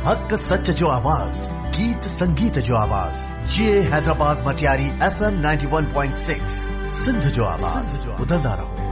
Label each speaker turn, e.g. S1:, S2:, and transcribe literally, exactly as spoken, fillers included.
S1: हक सच जो आवाज, गीत संगीत जो आवाज, ये Hyderabad Matiari F M ninety one point six, Sindh जो आवाज, ॿुधंदा रहो।